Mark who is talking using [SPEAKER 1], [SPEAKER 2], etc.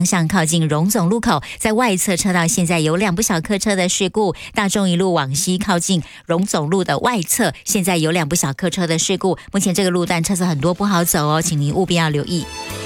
[SPEAKER 1] 向靠近荣总路口，在外侧车道现在有2部小客车的事故，大众一路往西靠近荣总路的外侧，现在有2部小客车的事故，目前这个路段车子很多，不好走哦，请您务必要留意。